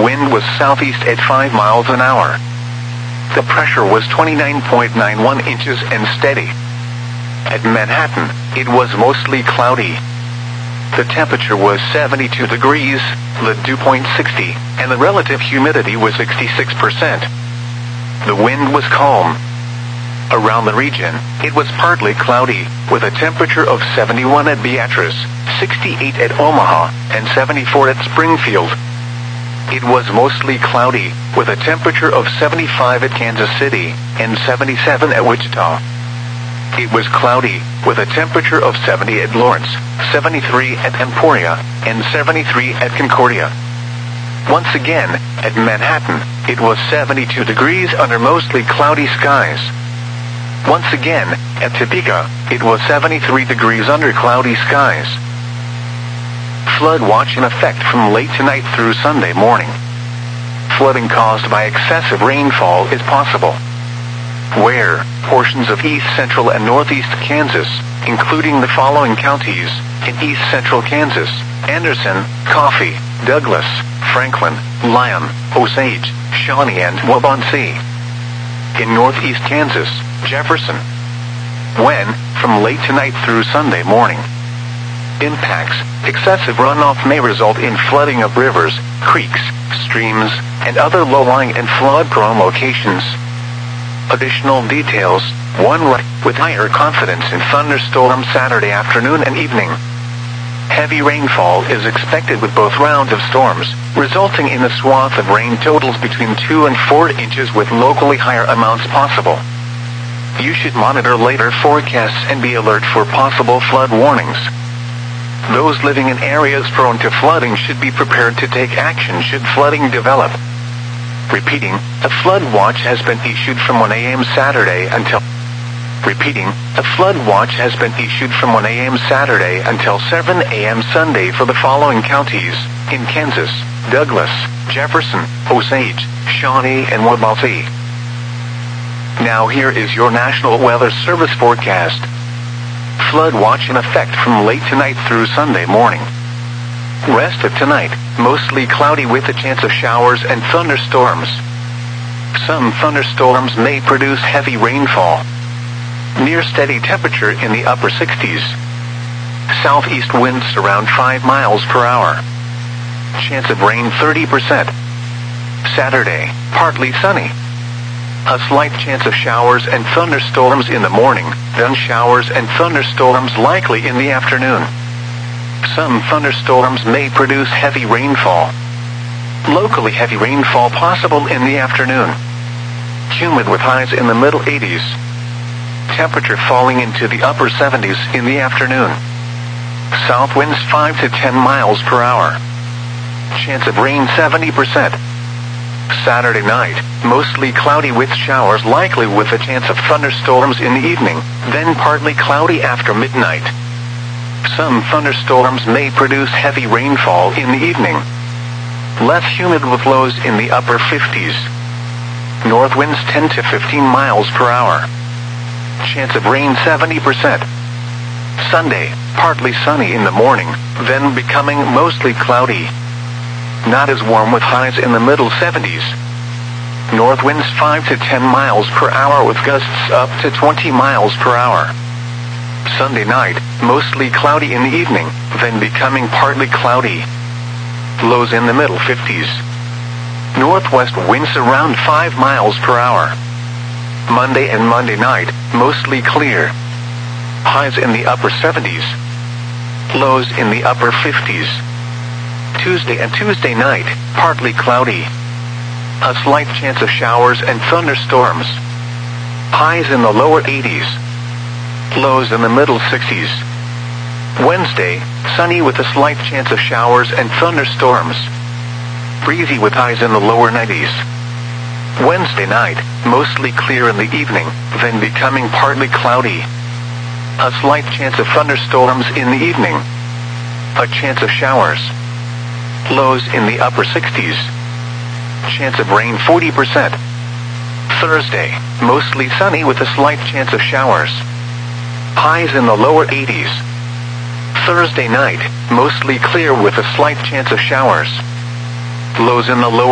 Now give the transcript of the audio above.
wind was southeast at 5 miles an hour. The pressure was 29.91 inches and steady. At Manhattan, it was mostly cloudy. The temperature was 72 degrees, the dew point 60, and the relative humidity was 66%. The wind was calm. Around the region, it was partly cloudy, with a temperature of 71 at Beatrice, 68 at Omaha, and 74 at Springfield. It was mostly cloudy, with a temperature of 75 at Kansas City, and 77 at Wichita. It was cloudy, with a temperature of 70 at Lawrence, 73 at Emporia, and 73 at Concordia. Once again, at Manhattan, it was 72 degrees under mostly cloudy skies. Once again, at Topeka, it was 73 degrees under cloudy skies. Flood watch in effect from late tonight through Sunday morning. Flooding caused by excessive rainfall is possible. Where portions of east central and northeast Kansas, including the following counties, in east central Kansas: Anderson, Coffee, Douglas, Franklin, Lyon, Osage, Shawnee, and Waubonsee. In northeast Kansas, Jefferson. When, from late tonight through Sunday morning. Impacts: excessive runoff may result in flooding of rivers, creeks, streams, and other low-lying and flood-prone locations. Additional details: 1. With higher confidence in thunderstorms Saturday afternoon and evening. Heavy rainfall is expected with both rounds of storms, resulting in a swath of rain totals between 2 and 4 inches with locally higher amounts possible. You should monitor later forecasts and be alert for possible flood warnings. Those living in areas prone to flooding should be prepared to take action should flooding develop. Repeating, a flood watch has been issued from 1 a.m. Saturday until Repeating, a flood watch has been issued from 1 a.m. Saturday until 7 a.m. Sunday for the following counties: in Kansas, Douglas, Jefferson, Osage, Shawnee, and Waubonsee. Now here is your National Weather Service forecast. Flood watch in effect from late tonight through Sunday morning. Rest of tonight, mostly cloudy with a chance of showers and thunderstorms. Some thunderstorms may produce heavy rainfall. Near steady temperature in the upper 60s. Southeast winds around 5 miles per hour. Chance of rain 30%. Saturday, partly sunny. A slight chance of showers and thunderstorms in the morning, then showers and thunderstorms likely in the afternoon. Some thunderstorms may produce heavy rainfall. Locally heavy rainfall possible in the afternoon. Humid with highs in the middle 80s. Temperature falling into the upper 70s in the afternoon. South winds 5 to 10 miles per hour. Chance of rain 70%. Saturday night, mostly cloudy with showers likely with a chance of thunderstorms in the evening, then partly cloudy after midnight. Some thunderstorms may produce heavy rainfall in the evening. Less humid with lows in the upper 50s. North winds 10 to 15 miles per hour. Chance of rain 70%. Sunday, partly sunny in the morning, then becoming mostly cloudy. Not as warm with highs in the middle 70s. North winds 5 to 10 miles per hour with gusts up to 20 miles per hour. Sunday night, mostly cloudy in the evening, then becoming partly cloudy. Lows in the middle 50s. Northwest winds around 5 miles per hour. Monday and Monday night, mostly clear. Highs in the upper 70s. Lows in the upper 50s. Tuesday and Tuesday night, partly cloudy. A slight chance of showers and thunderstorms. Highs in the lower 80s. Lows in the middle 60s. Wednesday, sunny with a slight chance of showers and thunderstorms. Breezy with highs in the lower 90s. Wednesday night, mostly clear in the evening, then becoming partly cloudy. A slight chance of thunderstorms in the evening. A chance of showers. Lows in the upper 60s. Chance of rain 40%. Thursday, mostly sunny with a slight chance of showers. Highs in the lower 80s. Thursday night, mostly clear with a slight chance of showers. Lows in the lower